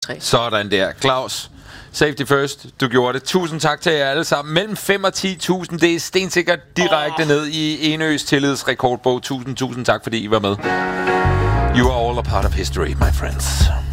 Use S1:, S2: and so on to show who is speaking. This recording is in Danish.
S1: Sådan der. Claus, safety first. Du gjorde det. Tusind tak til jer alle sammen. Mellem 5 og 10.000. Det er stensikkert direkte ned i Enøs tillidsrekordbog. Tusind tak, fordi I var med. You are all a part of history, my friends.